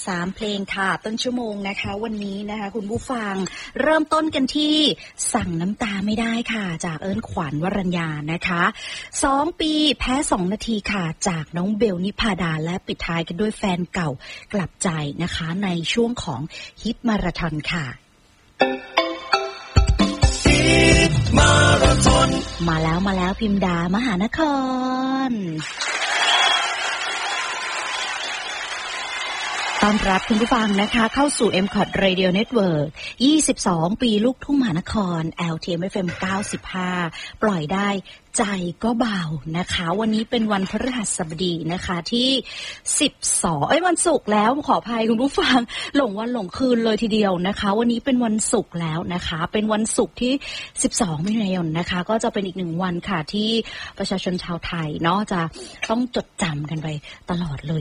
3เพลงค่ะต้นชั่วโมงนะคะวันนี้นะคะคุณผู้ฟังเริ่มต้นกันที่สั่งน้ำตาไม่ได้ค่ะจากเอิญขวัญวรัญญานะคะ2ปีแพ้2นาทีค่ะจากน้องเบลนิพาดาและปิดท้ายกันด้วยแฟนเก่ากลับใจนะคะในช่วงของฮิตมาราธอนค่ะมาแล้วพิมดามหานครต้อนรับคุณผู้ฟังนะคะเข้าสู่ MCOT Radio Network 22 ปีลูกทุ่งมหานคร LTM FM 95 ปล่อยได้ใจก็เบานะคะวันนี้เป็นวันพฤหัสบดีนะคะที่12วันศุกร์แล้วขออภัยคุณผู้ฟังหลงวันหลงคืนเลยทีเดียวนะคะวันนี้เป็นวันศุกร์แล้วนะคะเป็นวันศุกร์ที่12มิถุนายนนะคะก็จะเป็นอีก1วันค่ะที่ประชาชนชาวไทยเนาะจะต้องจดจำกันไปตลอดเลย